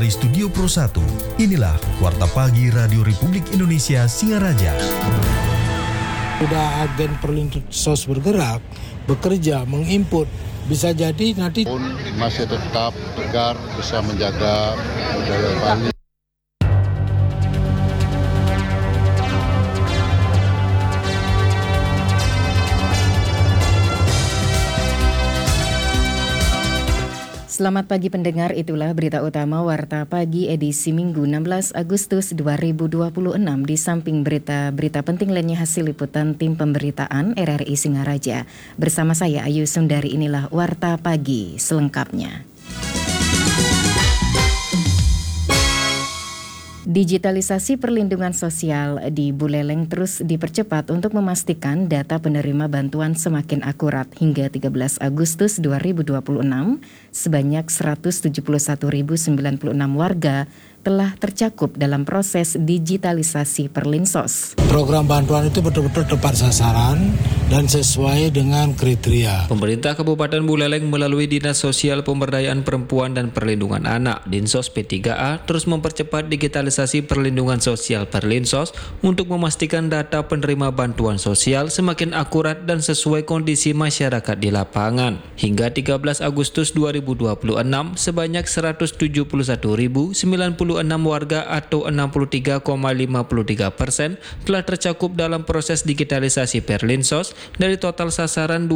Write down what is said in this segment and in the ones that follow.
dari Studio Pro 1, inilah Warta Pagi Radio Republik Indonesia Singaraja. Sudah agen Perlinsos bergerak, bekerja, menginput, bisa jadi nanti masih tetap tegar, bisa menjaga budaya Bali. Selamat pagi pendengar, itulah berita utama Warta Pagi edisi Minggu 16 Agustus 2026. Di samping berita-berita penting lainnya hasil liputan tim pemberitaan RRI Singaraja. Bersama saya Ayu Sundari, inilah Warta Pagi selengkapnya. Digitalisasi perlindungan sosial di Buleleng terus dipercepat untuk memastikan data penerima bantuan semakin akurat. Hingga 13 Agustus 2026, sebanyak 171.096 warga telah tercakup dalam proses digitalisasi Perlinsos. program bantuan itu betul-betul tepat sasaran dan sesuai dengan kriteria. Pemerintah Kabupaten Buleleng melalui Dinas Sosial Pemberdayaan Perempuan dan Perlindungan Anak Dinsos P3A terus mempercepat digitalisasi perlindungan sosial Perlinsos untuk memastikan data penerima bantuan sosial semakin akurat dan sesuai kondisi masyarakat di lapangan. Hingga 13 Agustus 2026, sebanyak 171.096 warga atau 63,53% telah tercakup dalam proses digitalisasi Perlinsos dari total sasaran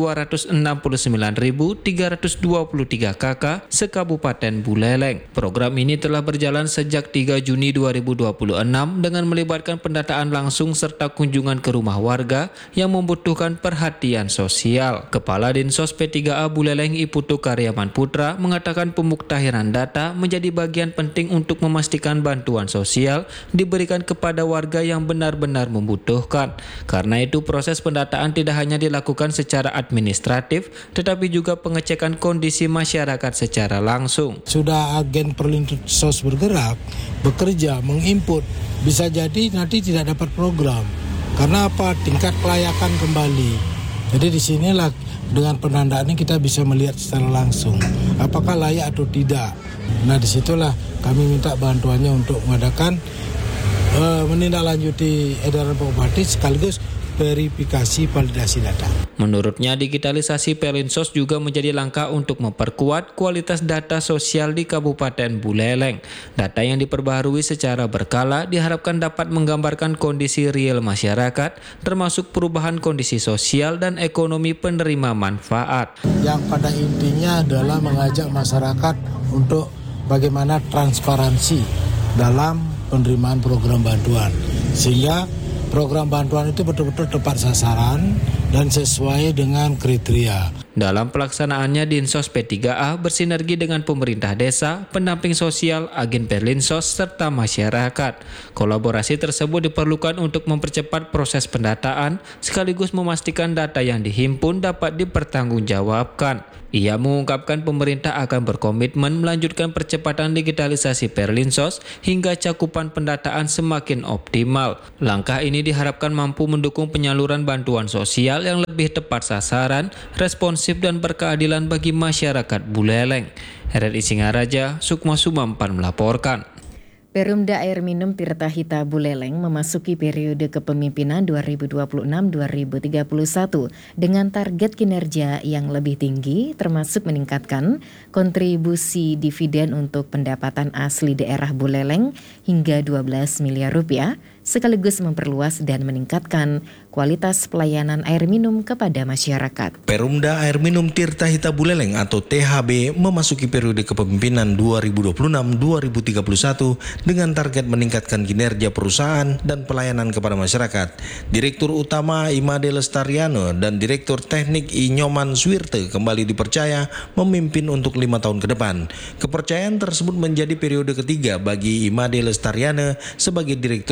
269.323 KK se-Kabupaten Buleleng. Program ini telah berjalan sejak 3 Juni 2026 dengan melibatkan pendataan langsung serta kunjungan ke rumah warga yang membutuhkan perhatian sosial. Kepala Dinsos P3A Buleleng Iputu Karyaman Putra mengatakan pemuktahiran data menjadi bagian penting untuk memastikan bantuan sosial diberikan kepada warga yang benar-benar membutuhkan. Karena itu proses pendataan tidak hanya dilakukan secara administratif, tetapi juga pengecekan kondisi masyarakat secara langsung. Sudah agen Perlinsos bergerak, bekerja, menginput, bisa jadi nanti tidak dapat program. Karena apa? Tingkat kelayakan kembali. Jadi di sinilah dengan penandaan ini kita bisa melihat secara langsung apakah layak atau tidak. Nah disitulah kami minta bantuannya untuk mengadakan menindaklanjuti edaran Pak Bupati sekaligus verifikasi validasi data. Menurutnya, digitalisasi Perlinsos juga menjadi langkah untuk memperkuat kualitas data sosial di Kabupaten Buleleng. Data yang diperbaharui secara berkala diharapkan dapat menggambarkan kondisi real masyarakat, termasuk perubahan kondisi sosial dan ekonomi penerima manfaat. Yang pada intinya adalah mengajak masyarakat untuk bagaimana transparansi dalam penerimaan program bantuan, sehingga program bantuan itu betul-betul tepat sasaran dan sesuai dengan kriteria. Dalam pelaksanaannya, Dinsos P3A bersinergi dengan pemerintah desa, pendamping sosial, agen Perlinsos, serta masyarakat. Kolaborasi tersebut diperlukan untuk mempercepat proses pendataan, sekaligus memastikan data yang dihimpun dapat dipertanggungjawabkan. Ia mengungkapkan pemerintah akan berkomitmen melanjutkan percepatan digitalisasi Perlinsos hingga cakupan pendataan semakin optimal. Langkah ini diharapkan mampu mendukung penyaluran bantuan sosial yang lebih tepat sasaran, responsif dan berkeadilan bagi masyarakat Buleleng. RRI Singaraja, Sukma Sumampan melaporkan. Perumda Air Minum Tirtahita Buleleng memasuki periode kepemimpinan 2026-2031 dengan target kinerja yang lebih tinggi, termasuk meningkatkan kontribusi dividen untuk pendapatan asli daerah Buleleng hingga 12 miliar rupiah, sekaligus memperluas dan meningkatkan kualitas pelayanan air minum kepada masyarakat. Perumda Air Minum Tirtahita Buleleng atau THB memasuki periode kepemimpinan 2026-2031 dengan target meningkatkan kinerja perusahaan dan pelayanan kepada masyarakat. Direktur Utama Imade Lestariano dan Direktur Teknik Inyoman Swirte kembali dipercaya memimpin untuk 5 tahun ke depan. Kepercayaan tersebut menjadi periode ketiga bagi Imade Lestariano sebagai Direktur Utama.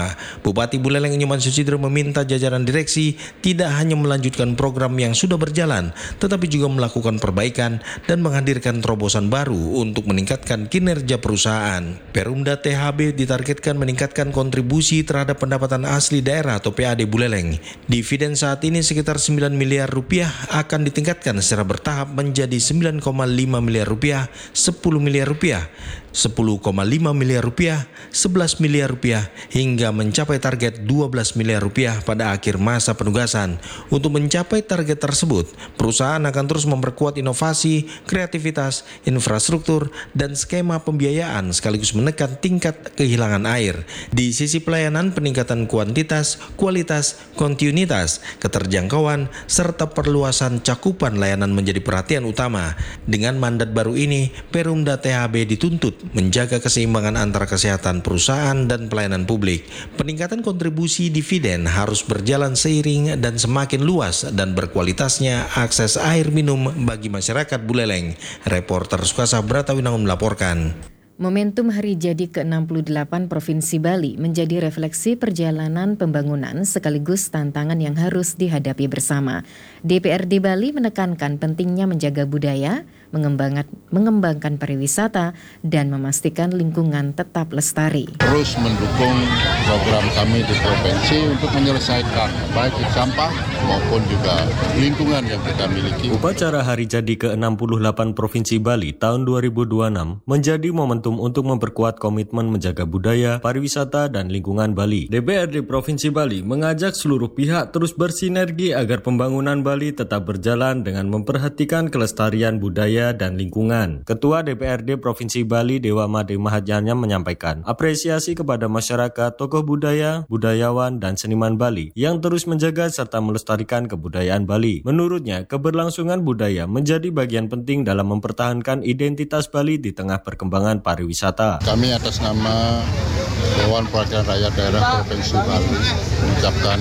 utama. Bupati Buleleng Nyoman Susidro meminta jajaran direksi tidak hanya melanjutkan program yang sudah berjalan, tetapi juga melakukan perbaikan dan menghadirkan terobosan baru untuk meningkatkan kinerja perusahaan. Perumda THB ditargetkan meningkatkan kontribusi terhadap pendapatan asli daerah atau PAD Buleleng. Dividen saat ini sekitar 9 miliar rupiah akan ditingkatkan secara bertahap menjadi 9,5 miliar rupiah, 10 miliar rupiah, 10,5 miliar rupiah, 11 miliar rupiah, hingga mencapai target 12 miliar rupiah pada akhir masa penugasan. Untuk mencapai target tersebut, perusahaan akan terus memperkuat inovasi, kreativitas, infrastruktur, dan skema pembiayaan sekaligus menekan tingkat kehilangan air. Di sisi pelayanan, peningkatan kuantitas, kualitas, kontinuitas, keterjangkauan, serta perluasan cakupan layanan menjadi perhatian utama. Dengan mandat baru ini, Perumda THB dituntut menjaga keseimbangan antara kesehatan perusahaan dan pelayanan publik. Peningkatan kontribusi dividen harus berjalan seiring dan semakin luas dan berkualitasnya akses air minum bagi masyarakat Buleleng. Reporter Sukasa Bratawinangun melaporkan. Momentum hari jadi ke-68 Provinsi Bali menjadi refleksi perjalanan pembangunan sekaligus tantangan yang harus dihadapi bersama. DPRD Bali menekankan pentingnya menjaga budaya, mengembangkan pariwisata, dan memastikan lingkungan tetap lestari. Terus mendukung program kami di provinsi untuk menyelesaikan baik sampah maupun juga lingkungan yang kita miliki. Upacara hari jadi ke-68 Provinsi Bali tahun 2026 menjadi momentum untuk memperkuat komitmen menjaga budaya, pariwisata, dan lingkungan Bali. DPRD Provinsi Bali mengajak seluruh pihak terus bersinergi agar pembangunan Bali tetap berjalan dengan memperhatikan kelestarian budaya dan lingkungan. Ketua DPRD Provinsi Bali Dewa Made Mahadjana menyampaikan apresiasi kepada masyarakat, tokoh budaya, budayawan, dan seniman Bali yang terus menjaga serta melestarikan kebudayaan Bali. Menurutnya, keberlangsungan budaya menjadi bagian penting dalam mempertahankan identitas Bali di tengah perkembangan pariwisata. Kami atas nama Dewan Perwakilan Rakyat Daerah Provinsi Bali mengucapkan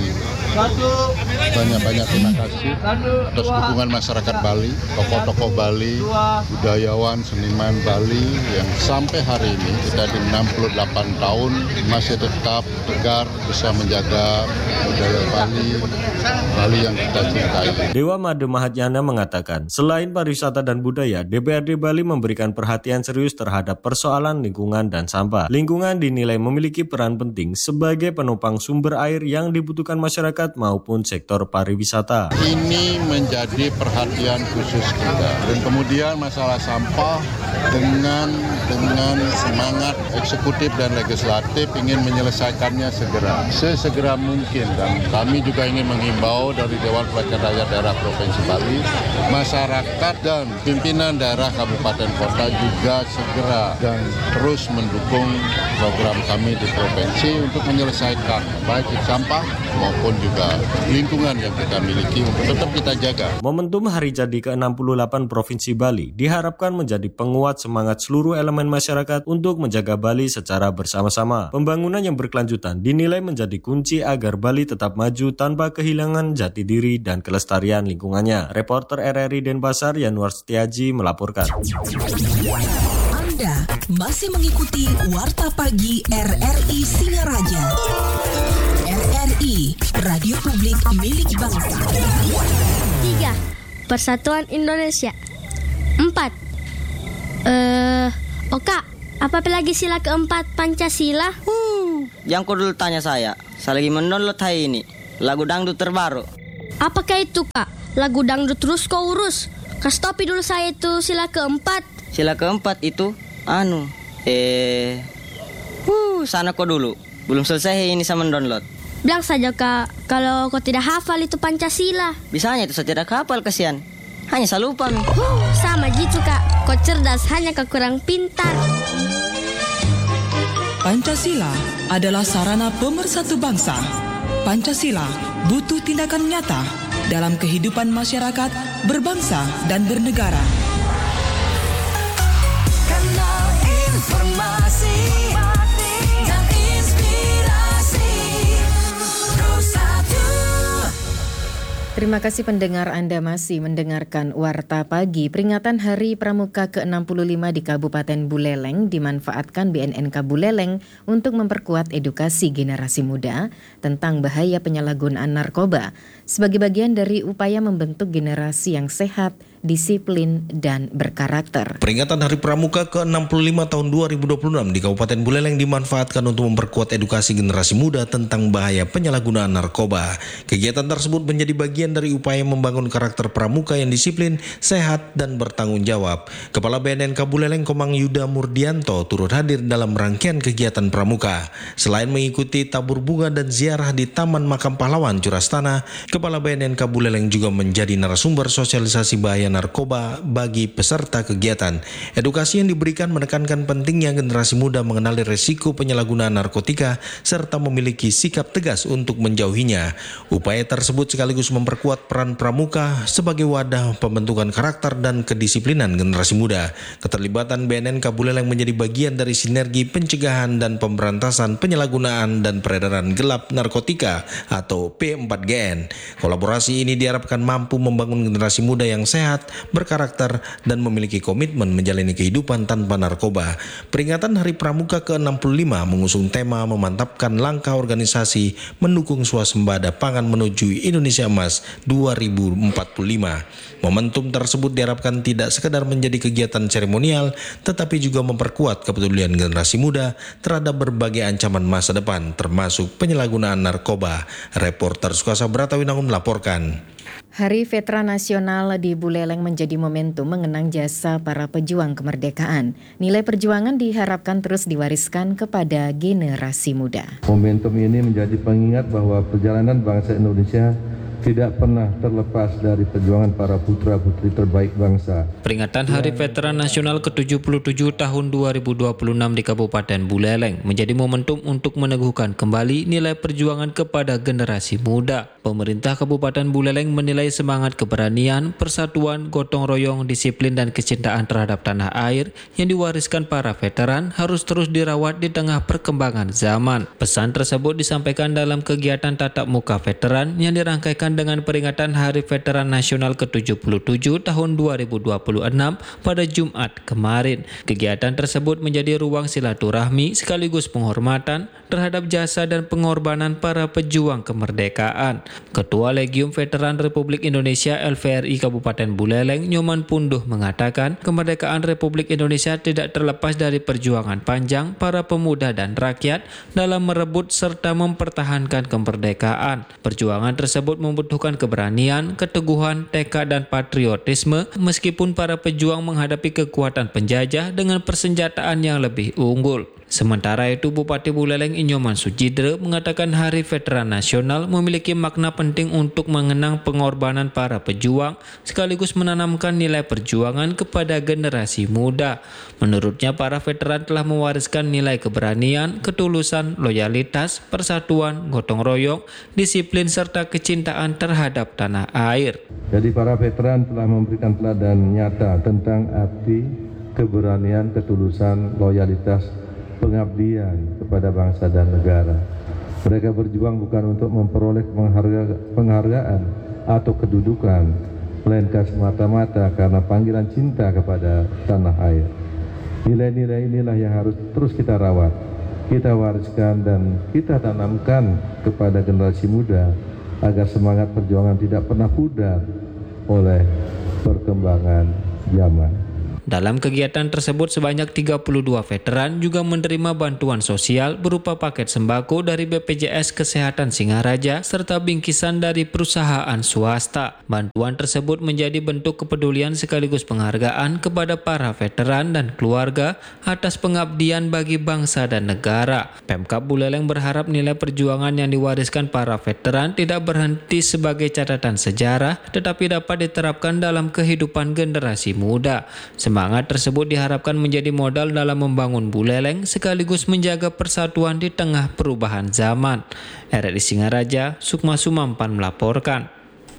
banyak-banyak terima kasih atas dukungan masyarakat Bali, tokoh-tokoh Bali, budayawan, seniman Bali yang sampai hari ini kita di 68 tahun masih tetap tegar bisa menjaga budaya Bali yang kita cintai. Dewa Made Mahadjana mengatakan, selain pariwisata dan budaya, DPRD Bali memberikan perhatian serius terhadap persoalan lingkungan dan sampah. Lingkungan dinilai memiliki peran penting sebagai penopang sumber air yang dibutuhkan masyarakat maupun sektor pariwisata. Ini menjadi perhatian khusus kita. Dan kemudian masalah sampah dengan semangat eksekutif dan legislatif ingin menyelesaikannya sesegera mungkin. Dan kami juga ingin menghimbau dari Dewan Perwakilan Rakyat Daerah Provinsi Bali, masyarakat dan pimpinan daerah kabupaten kota juga segera dan terus mendukung program kami di provinsi untuk menyelesaikan baik sampah maupun juga lingkungan yang kita miliki untuk tetap kita jaga. Momentum hari jadi ke-68 Provinsi Bali diharapkan menjadi penguat semangat seluruh elemen masyarakat untuk menjaga Bali secara bersama-sama. Pembangunan yang berkelanjutan dinilai menjadi kunci agar Bali tetap maju tanpa kehilangan jati diri dan kelestarian lingkungannya. Reporter RRI Denpasar Yanuar Setiaji melaporkan. Anda masih mengikuti Warta Pagi RRI Singaraja. RRI, Radio Publik Milik Bangsa. 3. Persatuan Indonesia. 4. Oka, apa lagi sila keempat Pancasila? Yang kau dulu tanya saya lagi mendownload hari ini lagu dangdut terbaru. Apakah itu, Kak? Lagu dangdut terus kau urus. Kastopi dulu saya itu sila keempat. Sila keempat itu, sana kau dulu. Belum selesai ini saya mendownload. Bilang saja, Kak, kalau kau tidak hafal itu Pancasila. Bisanya itu saya tidak hafal, kasihan. Hanya saya lupa. Sama gitu, Kak. Kau cerdas, hanya kau kurang pintar. Pancasila adalah sarana pemersatu bangsa. Pancasila butuh tindakan nyata dalam kehidupan masyarakat, berbangsa, dan bernegara. Kanal informasi dan inspirasi. Terima Terima kasih pendengar, Anda masih mendengarkan Warta Pagi. Peringatan Hari Pramuka ke-65 di Kabupaten Buleleng dimanfaatkan BNNK Buleleng untuk memperkuat edukasi generasi muda tentang bahaya penyalahgunaan narkoba sebagai bagian dari upaya membentuk generasi yang sehat, disiplin, dan berkarakter. Peringatan Hari Pramuka ke-65 tahun 2026 di Kabupaten Buleleng dimanfaatkan untuk memperkuat edukasi generasi muda tentang bahaya penyalahgunaan narkoba. Kegiatan tersebut menjadi bagian dari upaya membangun karakter pramuka yang disiplin, sehat, dan bertanggung jawab. Kepala BNNK Buleleng Komang Yuda Murdianto turut hadir dalam rangkaian kegiatan pramuka. Selain mengikuti tabur bunga dan ziarah di Taman Makam Pahlawan Curastana, Kepala BNNK Buleleng juga menjadi narasumber sosialisasi bahaya narkoba bagi peserta kegiatan. Edukasi yang diberikan menekankan pentingnya generasi muda mengenali resiko penyalahgunaan narkotika serta memiliki sikap tegas untuk menjauhinya. Upaya tersebut sekaligus memperkuat peran pramuka sebagai wadah pembentukan karakter dan kedisiplinan generasi muda. Keterlibatan BNNK Buleleng menjadi bagian dari sinergi pencegahan dan pemberantasan penyalahgunaan dan peredaran gelap narkotika atau P4GN. Kolaborasi ini diharapkan mampu membangun generasi muda yang sehat, berkarakter, dan memiliki komitmen menjalani kehidupan tanpa narkoba. Peringatan Hari Pramuka ke-65 mengusung tema memantapkan langkah organisasi mendukung swasembada pangan menuju Indonesia Emas 2045. Momentum tersebut diharapkan tidak sekedar menjadi kegiatan seremonial, tetapi juga memperkuat kepedulian generasi muda terhadap berbagai ancaman masa depan, termasuk penyalahgunaan narkoba. Reporter Sukasa Bratawinangun melaporkan. Hari Veteran Nasional di Buleleng menjadi momentum mengenang jasa para pejuang kemerdekaan. Nilai perjuangan diharapkan terus diwariskan kepada generasi muda. Momentum ini menjadi pengingat bahwa perjalanan bangsa Indonesia tidak pernah terlepas dari perjuangan para putra-putri terbaik bangsa. Peringatan Hari Veteran Nasional ke-77 tahun 2026 di Kabupaten Buleleng menjadi momentum untuk meneguhkan kembali nilai perjuangan kepada generasi muda. Pemerintah Kabupaten Buleleng menilai semangat keberanian, persatuan, gotong royong, disiplin, dan kecintaan terhadap tanah air yang diwariskan para veteran harus terus dirawat di tengah perkembangan zaman. Pesan tersebut disampaikan dalam kegiatan tatap muka veteran yang dirangkaikan dengan peringatan Hari Veteran Nasional ke-77 tahun 2026 pada Jumat kemarin. Kegiatan tersebut menjadi ruang silaturahmi sekaligus penghormatan terhadap jasa dan pengorbanan para pejuang kemerdekaan. Ketua Legium Veteran Republik Indonesia LVRI Kabupaten Buleleng, Nyoman Punduh, mengatakan kemerdekaan Republik Indonesia tidak terlepas dari perjuangan panjang para pemuda dan rakyat dalam merebut serta mempertahankan kemerdekaan. Perjuangan tersebut membutuhkan keberanian, keteguhan, tekad, dan patriotisme meskipun para pejuang menghadapi kekuatan penjajah dengan persenjataan yang lebih unggul. Sementara itu, Bupati Buleleng Inyoman Sujidre mengatakan Hari Veteran Nasional memiliki makna penting untuk mengenang pengorbanan para pejuang sekaligus menanamkan nilai perjuangan kepada generasi muda. Menurutnya, para veteran telah mewariskan nilai keberanian, ketulusan, loyalitas, persatuan, gotong royong, disiplin, serta kecintaan terhadap tanah air. Jadi para veteran telah memberikan teladan nyata tentang arti keberanian, ketulusan, loyalitas, pengabdian kepada bangsa dan negara. Mereka berjuang bukan untuk memperoleh penghargaan atau kedudukan, melainkan semata-mata karena panggilan cinta kepada tanah air. Nilai-nilai inilah yang harus terus kita rawat, kita wariskan, dan kita tanamkan kepada generasi muda agar semangat perjuangan tidak pernah pudar oleh perkembangan zaman. Dalam kegiatan tersebut sebanyak 32 veteran juga menerima bantuan sosial berupa paket sembako dari BPJS Kesehatan Singaraja serta bingkisan dari perusahaan swasta. Bantuan tersebut menjadi bentuk kepedulian sekaligus penghargaan kepada para veteran dan keluarga atas pengabdian bagi bangsa dan negara. Pemkab Buleleng berharap nilai perjuangan yang diwariskan para veteran tidak berhenti sebagai catatan sejarah tetapi dapat diterapkan dalam kehidupan generasi muda. Semangat tersebut diharapkan menjadi modal dalam membangun Buleleng sekaligus menjaga persatuan di tengah perubahan zaman. RRI Singaraja, Sukma Sumampan melaporkan.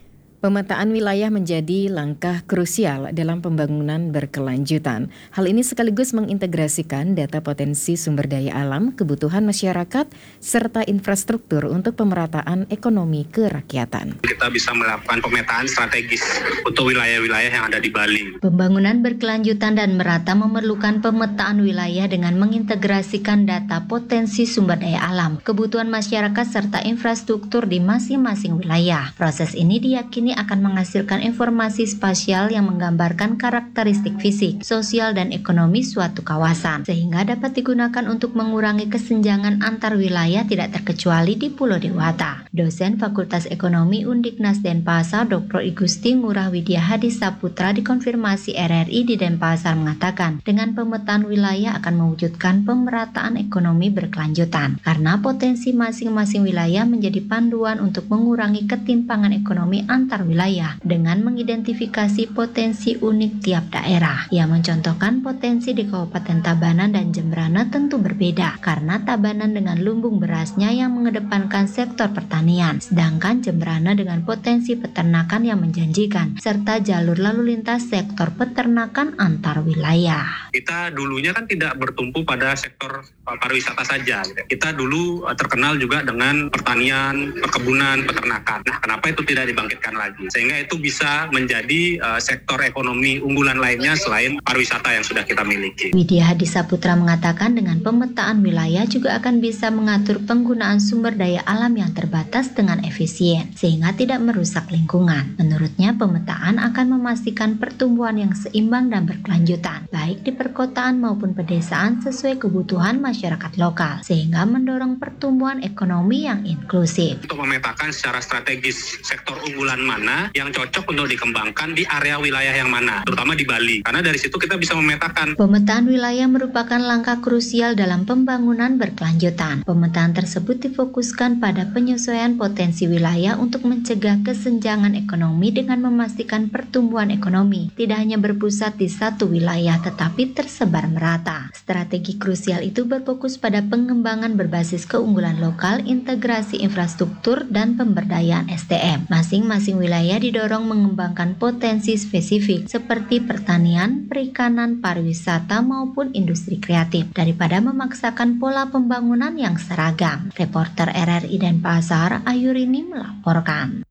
Pemetaan wilayah menjadi langkah krusial dalam pembangunan berkelanjutan. Hal ini sekaligus mengintegrasikan data potensi sumber daya alam, kebutuhan masyarakat, serta infrastruktur untuk pemerataan ekonomi kerakyatan. Kita bisa melakukan pemetaan strategis untuk wilayah-wilayah yang ada di Bali. Pembangunan berkelanjutan dan merata memerlukan pemetaan wilayah dengan mengintegrasikan data potensi sumber daya alam, kebutuhan masyarakat, serta infrastruktur di masing-masing wilayah. Proses ini diyakini akan menghasilkan informasi spasial yang menggambarkan karakteristik fisik, sosial, dan ekonomi suatu kawasan, sehingga dapat digunakan untuk mengurangi kesenjangan antar wilayah tidak terkecuali di Pulau Dewata. Dosen Fakultas Ekonomi Undiknas Denpasar, Dr. Igusti Ngurah Widya Hadi Saputra dikonfirmasi RRI di Denpasar mengatakan, dengan pemetaan wilayah akan mewujudkan pemerataan ekonomi berkelanjutan, karena potensi masing-masing wilayah menjadi panduan untuk mengurangi ketimpangan ekonomi antar wilayah dengan mengidentifikasi potensi unik tiap daerah. Ia mencontohkan potensi di Kabupaten Tabanan dan Jembrana tentu berbeda karena Tabanan dengan lumbung berasnya yang mengedepankan sektor pertanian, sedangkan Jembrana dengan potensi peternakan yang menjanjikan serta jalur lalu lintas sektor peternakan antar wilayah. Kita dulunya kan tidak bertumpu pada sektor pariwisata saja. Kita dulu terkenal juga dengan pertanian, perkebunan, peternakan. Nah, kenapa itu tidak dibangkitkan lagi? Sehingga itu bisa menjadi sektor ekonomi unggulan lainnya selain pariwisata yang sudah kita miliki. Widya Hadi Saputra mengatakan dengan pemetaan wilayah juga akan bisa mengatur penggunaan sumber daya alam yang terbatas dengan efisien, sehingga tidak merusak lingkungan. Menurutnya, pemetaan akan memastikan pertumbuhan yang seimbang dan berkelanjutan, baik di perkotaan maupun pedesaan sesuai kebutuhan masyarakat lokal, sehingga mendorong pertumbuhan ekonomi yang inklusif. Untuk memetakan secara strategis sektor unggulan mana yang cocok untuk dikembangkan di area wilayah yang mana, terutama di Bali. Karena dari situ kita bisa memetakan. Pemetaan wilayah merupakan langkah krusial dalam pembangunan berkelanjutan. Pemetaan tersebut difokuskan pada penyesuaian potensi wilayah untuk mencegah kesenjangan ekonomi dengan memastikan pertumbuhan ekonomi tidak hanya berpusat di satu wilayah tetapi tersebar merata. Strategi krusial itu berfokus pada pengembangan berbasis keunggulan lokal, integrasi infrastruktur, dan pemberdayaan SDM. Masing-masing wilayah didorong mengembangkan potensi spesifik seperti pertanian, perikanan, pariwisata, maupun industri kreatif daripada memaksakan pola pembangunan yang seragam. Reporter RRI Denpasar, Ayurini melaporkan.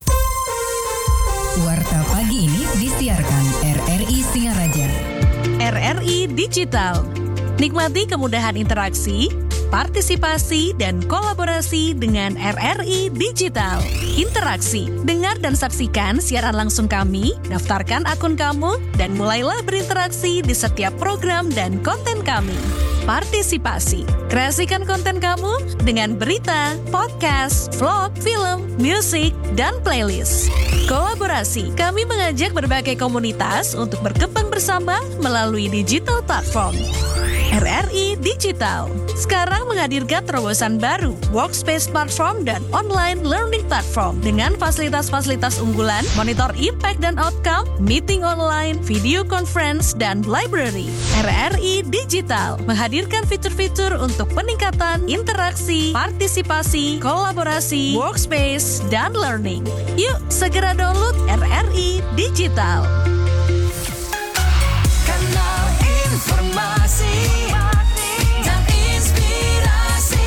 Warta pagi ini disiarkan RRI Singaraja. RRI Digital. Nikmati kemudahan interaksi, partisipasi, dan kolaborasi dengan RRI Digital. Interaksi, dengar dan saksikan siaran langsung kami, daftarkan akun kamu, dan mulailah berinteraksi di setiap program dan konten kami. Partisipasi, kreasikan konten kamu dengan berita, podcast, vlog, film, musik, dan playlist. Kolaborasi, kami mengajak berbagai komunitas untuk berkembang bersama melalui digital platform. RRI Digital sekarang menghadirkan terobosan baru, workspace platform dan online learning platform dengan fasilitas-fasilitas unggulan, monitor impact dan outcome, meeting online, video conference, dan library. RRI Digital menghadirkan fitur-fitur untuk peningkatan interaksi, partisipasi, kolaborasi, workspace, dan learning. Yuk segera download RRI Digital. Kanal informasi dan inspirasi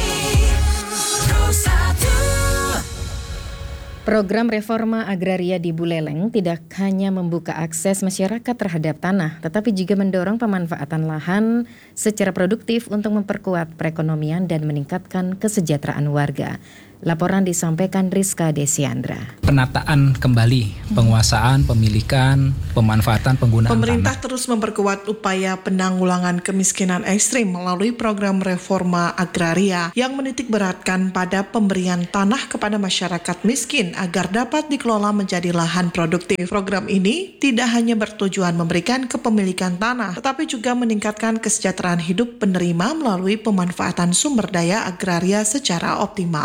Pro1. Program reforma agraria di Buleleng tidak hanya membuka akses masyarakat terhadap tanah, tetapi juga mendorong pemanfaatan lahan secara produktif untuk memperkuat perekonomian dan meningkatkan kesejahteraan warga. Laporan disampaikan Rizka Desiandra. Penataan kembali, penguasaan, pemilikan, pemanfaatan, penggunaan Pemerintah tanah. terus memperkuat upaya penanggulangan kemiskinan ekstrim melalui program reforma agraria yang menitik beratkan pada pemberian tanah kepada masyarakat miskin agar dapat dikelola menjadi lahan produktif. Program ini tidak hanya bertujuan memberikan kepemilikan tanah, tetapi juga meningkatkan kesejahteraan hidup penerima melalui pemanfaatan sumber daya agraria secara optimal. Kepala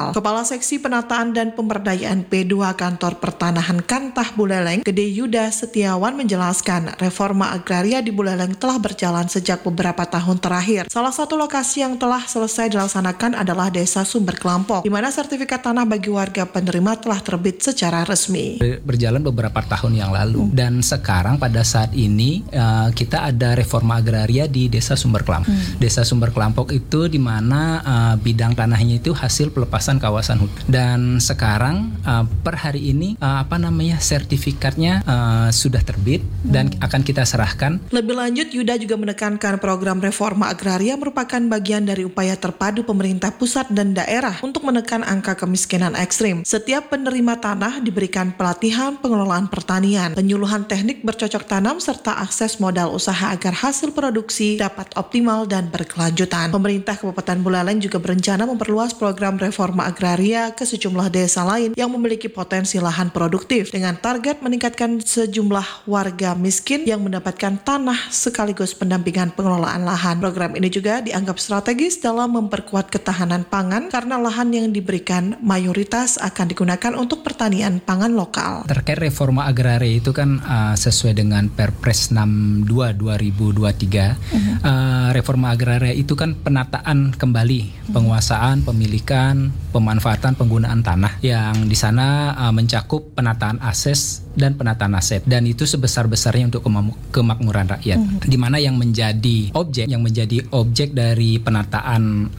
Seksi Penataan dan Pemberdayaan P2 Kantor Pertanahan Kantah Buleleng, Gede Yuda Setiawan menjelaskan reforma agraria di Buleleng telah berjalan sejak beberapa tahun terakhir. Salah satu lokasi yang telah selesai dilaksanakan adalah Desa Sumber Kelampok, di mana sertifikat tanah bagi warga penerima telah terbit secara resmi. Berjalan beberapa tahun yang lalu dan sekarang pada saat ini kita ada reforma agraria di Desa Sumber Kelampok. Desa Sumber Kelampok itu di mana bidang tanahnya itu hasil pelepasan kawasan hutan. Dan sekarang per hari ini sertifikatnya sudah terbit dan akan kita serahkan. Lebih lanjut, Yuda juga menekankan program reforma agraria merupakan bagian dari upaya terpadu pemerintah pusat dan daerah untuk menekan angka kemiskinan ekstrim. Setiap penerima tanah diberikan pelatihan pengelolaan pertanian, penyuluhan teknik bercocok tanam, serta akses modal usaha agar hasil produksi dapat optimal dan berkelanjutan. Pemerintah Kabupaten Buleleng juga berencana memperluas program reforma agraria ke sejumlah desa lain yang memiliki potensi lahan produktif dengan target meningkatkan sejumlah warga miskin yang mendapatkan tanah sekaligus pendampingan pengelolaan lahan. Program ini juga dianggap strategis dalam memperkuat ketahanan pangan karena lahan yang diberikan mayoritas akan digunakan untuk pertanian pangan lokal. Terkait reforma agraria itu kan sesuai dengan Perpres 62 2023. Reforma agraria itu kan penataan kembali penguasaan, pemilikan, pemanfaatan, penggunaan tanah yang di sana mencakup penataan akses dan penataan aset, dan itu sebesar-besarnya untuk kemakmuran rakyat. Di mana yang menjadi objek dari penataan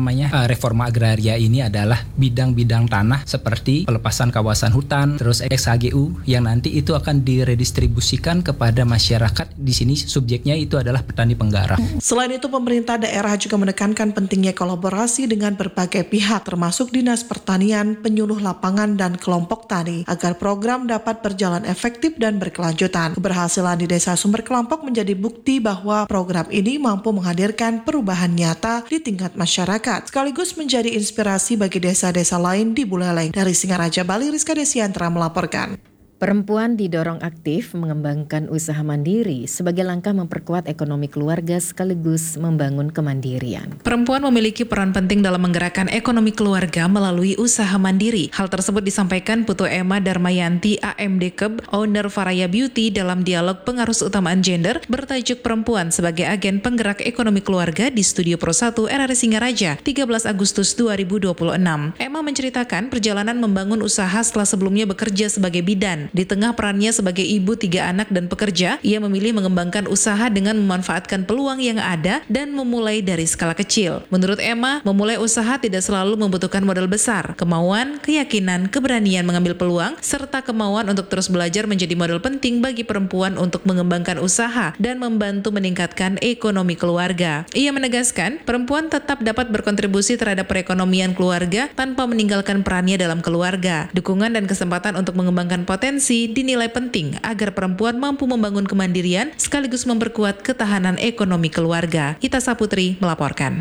reforma agraria ini adalah bidang-bidang tanah seperti pelepasan kawasan hutan, terus XHGU yang nanti itu akan diredistribusikan kepada masyarakat. Di sini subjeknya itu adalah petani penggarap. Selain itu, pemerintah daerah juga menekankan pentingnya kolaborasi dengan berbagai pihak termasuk Dinas Pertanian, penyuluh lapangan, dan kelompok tani agar program dapat berjalan efektif dan berkelanjutan. Keberhasilan di Desa Sumber Kelampok menjadi bukti bahwa program ini mampu menghadirkan perubahan nyata di tingkat masyarakat, sekaligus menjadi inspirasi bagi desa-desa lain di Buleleng. Dari Singaraja, Bali, Rizka Desiantra melaporkan. Perempuan didorong aktif mengembangkan usaha mandiri sebagai langkah memperkuat ekonomi keluarga sekaligus membangun kemandirian. Perempuan memiliki peran penting dalam menggerakkan ekonomi keluarga melalui usaha mandiri. Hal tersebut disampaikan Putu Emma Darmayanti AMD Keb, owner Faraya Beauty dalam dialog pengarus utamaan gender bertajuk Perempuan sebagai agen penggerak ekonomi keluarga di Studio Pro 1 RRI Singaraja 13 Agustus 2026. Emma menceritakan perjalanan membangun usaha setelah sebelumnya bekerja sebagai bidan. Di tengah perannya sebagai ibu 3 anak dan pekerja, ia memilih mengembangkan usaha dengan memanfaatkan peluang yang ada dan memulai dari skala kecil. Menurut Emma, memulai usaha tidak selalu membutuhkan modal besar. Kemauan, keyakinan, keberanian mengambil peluang, serta kemauan untuk terus belajar menjadi modal penting bagi perempuan untuk mengembangkan usaha dan membantu meningkatkan ekonomi keluarga. Ia menegaskan, perempuan tetap dapat berkontribusi terhadap perekonomian keluarga tanpa meninggalkan perannya dalam keluarga. Dukungan dan kesempatan untuk mengembangkan potensi dinilai penting agar perempuan mampu membangun kemandirian sekaligus memperkuat ketahanan ekonomi keluarga. Ita Saputri melaporkan.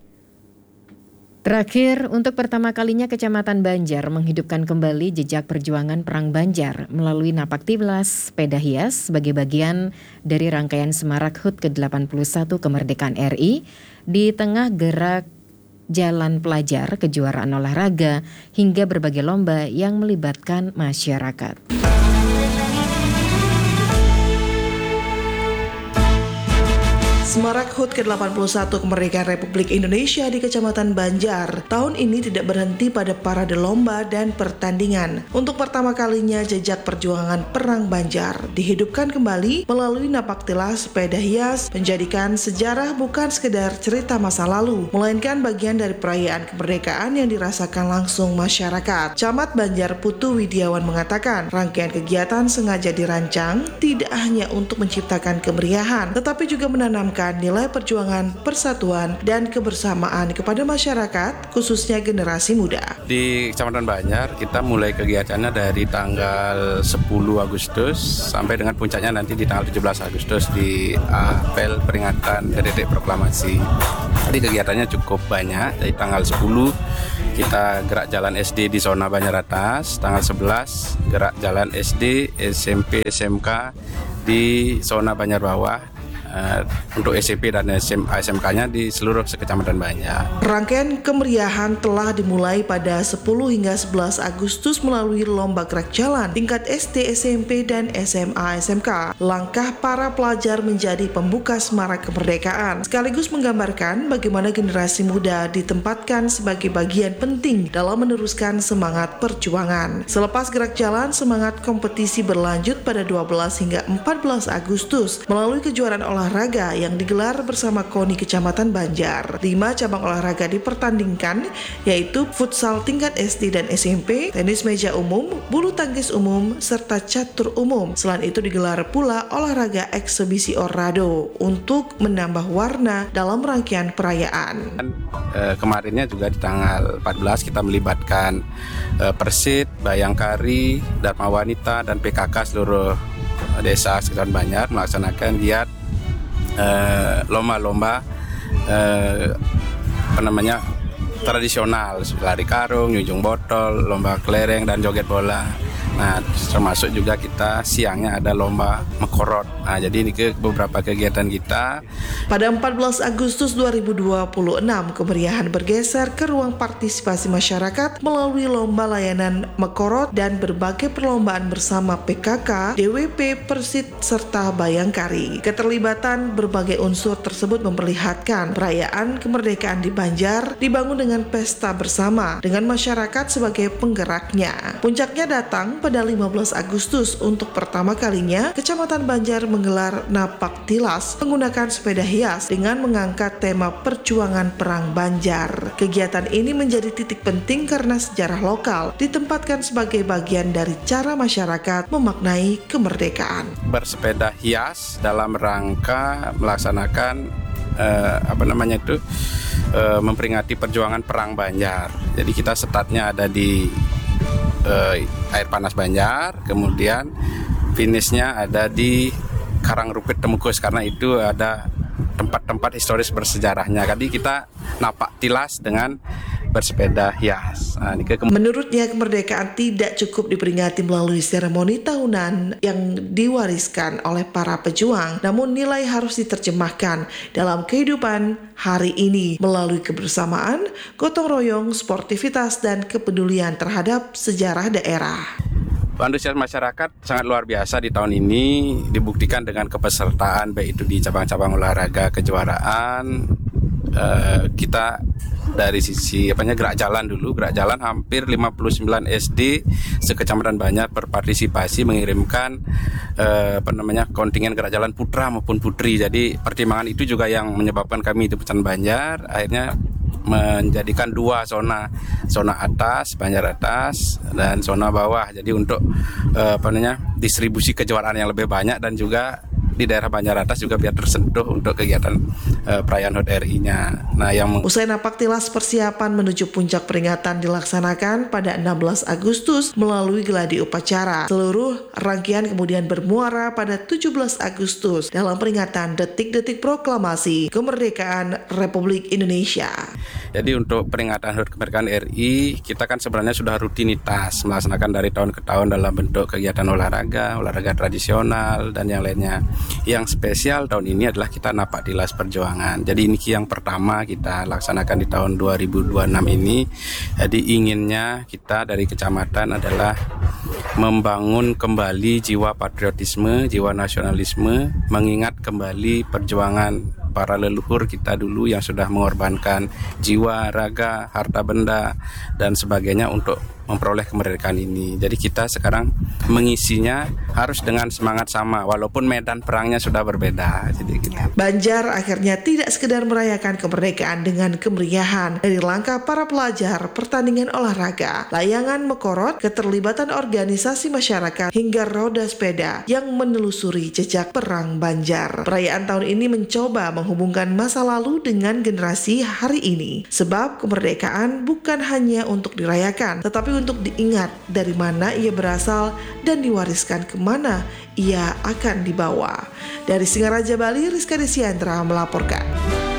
Terakhir, untuk pertama kalinya Kecamatan Banjar menghidupkan kembali jejak perjuangan Perang Banjar melalui napak tilas sepeda hias sebagai bagian dari rangkaian Semarak HUT ke-81 Kemerdekaan RI di tengah gerak jalan pelajar, kejuaraan olahraga, hingga berbagai lomba yang melibatkan masyarakat. Semarak HUT ke-81 Kemerdekaan Republik Indonesia di Kecamatan Banjar tahun ini tidak berhenti pada parade lomba dan pertandingan. Untuk pertama kalinya jejak perjuangan Perang Banjar dihidupkan kembali melalui napak tilas sepeda hias, menjadikan sejarah bukan sekedar cerita masa lalu, melainkan bagian dari perayaan kemerdekaan yang dirasakan langsung masyarakat. Camat Banjar Putu Widiawan mengatakan, rangkaian kegiatan sengaja dirancang tidak hanya untuk menciptakan kemeriahan, tetapi juga menanamkan nilai perjuangan, persatuan, dan kebersamaan kepada masyarakat, khususnya generasi muda. Di Kecamatan Banjar, kita mulai kegiatannya dari tanggal 10 Agustus sampai dengan puncaknya nanti di tanggal 17 Agustus di apel peringatan Detik Proklamasi. Jadi kegiatannya cukup banyak. Dari tanggal 10 kita gerak jalan SD di zona Banjar Atas, tanggal 11 gerak jalan SD, SMP, SMK di zona Banjar Bawah. untuk SMP dan SMK-nya di seluruh sekecamatan Banjar. Rangkaian kemeriahan telah dimulai pada 10 hingga 11 Agustus melalui lomba gerak jalan tingkat SD, SMP, dan SMA SMK. Langkah para pelajar menjadi pembuka semarak kemerdekaan, sekaligus menggambarkan bagaimana generasi muda ditempatkan sebagai bagian penting dalam meneruskan semangat perjuangan. Selepas gerak jalan, semangat kompetisi berlanjut pada 12 hingga 14 Agustus melalui kejuaraan olahraga yang digelar bersama KONI Kecamatan Banjar. 5 cabang olahraga dipertandingkan, yaitu futsal tingkat SD dan SMP, tenis meja umum, bulu tangkis umum, serta catur umum. Selain itu digelar pula olahraga eksebisi orado untuk menambah warna dalam rangkaian perayaan. Kemarinnya juga di tanggal 14 kita melibatkan Persit, Bayangkari, Dharma Wanita, dan PKK seluruh desa sekitar Banjar melaksanakan giat lomba-lomba tradisional, lari karung, nyunjung botol, lomba kelereng, dan joget bola. Nah, termasuk juga kita siangnya ada lomba mekorot. Nah, jadi ini beberapa kegiatan kita. Pada 14 Agustus 2026, kemeriahan bergeser ke ruang partisipasi masyarakat melalui lomba layanan mekorot dan berbagai perlombaan bersama PKK, DWP, Persit, serta Bayangkari. Keterlibatan berbagai unsur tersebut memperlihatkan perayaan kemerdekaan di Banjar dibangun dengan pesta bersama dengan masyarakat sebagai penggeraknya. Puncaknya datang pada 15 Agustus untuk pertama kalinya Kecamatan Banjar menggelar napak tilas menggunakan sepeda hias dengan mengangkat tema perjuangan perang Banjar. Kegiatan ini menjadi titik penting karena sejarah lokal ditempatkan sebagai bagian dari cara masyarakat memaknai kemerdekaan. Bersepeda hias dalam rangka melaksanakan memperingati perjuangan perang Banjar. Jadi kita startnya ada di Air Panas Banjar, kemudian finishnya ada di Karangrupit Temukus, karena itu ada tempat-tempat historis bersejarahnya. Jadi kita napak tilas dengan bersepeda hias. Menurutnya, kemerdekaan tidak cukup diperingati melalui seremoni tahunan yang diwariskan oleh para pejuang, namun nilai harus diterjemahkan dalam kehidupan hari ini melalui kebersamaan, gotong royong, sportivitas, dan kepedulian terhadap sejarah daerah. Antusias masyarakat sangat luar biasa di tahun ini, dibuktikan dengan kepesertaan baik itu di cabang-cabang olahraga kejuaraan. Kita dari sisi gerak jalan dulu, gerak jalan hampir 59 SD sekecamatan Banjar berpartisipasi mengirimkan kontingen gerak jalan putra maupun putri. Jadi pertimbangan itu juga yang menyebabkan kami di Kecamatan Banjar akhirnya menjadikan dua zona atas, Banjar atas, dan zona bawah. Jadi untuk distribusi kejuaraan yang lebih banyak, dan juga di daerah Banjar atas juga biar tersentuh untuk kegiatan perayaan HUT RI-nya. Usai napak tilas, persiapan menuju puncak peringatan dilaksanakan pada 16 Agustus melalui geladi upacara. Seluruh rangkaian kemudian bermuara pada 17 Agustus dalam peringatan detik-detik proklamasi kemerdekaan Republik Indonesia. Jadi untuk peringatan HUT kemerdekaan RI, kita kan sebenarnya sudah rutinitas melaksanakan dari tahun ke tahun dalam bentuk kegiatan olahraga tradisional, dan yang lainnya. Yang spesial tahun ini adalah kita napak tilas perjuangan. Jadi ini yang pertama kita laksanakan di tahun 2026 ini. Jadi inginnya kita dari kecamatan adalah membangun kembali jiwa patriotisme, jiwa nasionalisme, mengingat kembali perjuangan para leluhur kita dulu yang sudah mengorbankan jiwa, raga, harta benda, dan sebagainya untuk memperoleh kemerdekaan ini. Jadi kita sekarang mengisinya harus dengan semangat sama, walaupun medan perangnya sudah berbeda. Jadi Banjar akhirnya tidak sekedar merayakan kemerdekaan dengan kemeriahan. Dari langkah para pelajar, pertandingan olahraga, layangan mekorot, keterlibatan organisasi masyarakat, hingga roda sepeda yang menelusuri jejak perang Banjar. Perayaan tahun ini mencoba menghubungkan masa lalu dengan generasi hari ini. Sebab kemerdekaan bukan hanya untuk dirayakan, tetapi untuk diingat dari mana ia berasal dan diwariskan kemana ia akan dibawa. Dari Singaraja, Bali, Rizka Desiandra melaporkan.